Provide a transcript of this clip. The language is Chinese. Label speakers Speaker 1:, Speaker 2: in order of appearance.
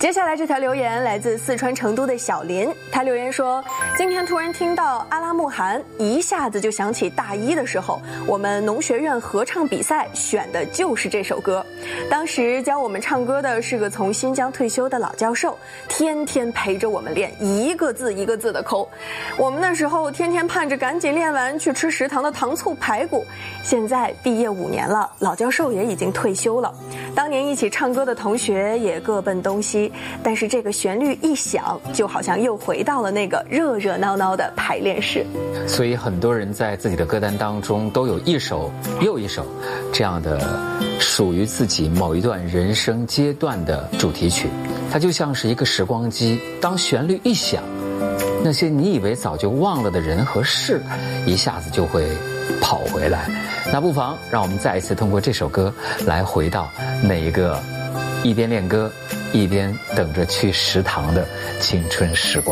Speaker 1: 接下来这条留言来自四川成都的小林，他留言说，今天突然听到阿拉木汗，一下子就想起大一的时候，我们农学院合唱比赛选的就是这首歌。当时教我们唱歌的是个从新疆退休的老教授，天天陪着我们练，一个字一个字的抠。我们那时候天天盼着赶紧练完去吃食堂的糖醋排骨。现在毕业5年了，老教授也已经退休了，当年一起唱歌的同学也各奔东西，但是这个旋律一响，就好像又回到了那个热热闹闹的排练室。
Speaker 2: 所以很多人在自己的歌单当中都有一首又一首这样的属于自己某一段人生阶段的主题曲，它就像是一个时光机，当旋律一响，那些你以为早就忘了的人和事一下子就会跑回来。那不妨让我们再一次通过这首歌来回到那一个一边练歌一边等着去食堂的青春时光。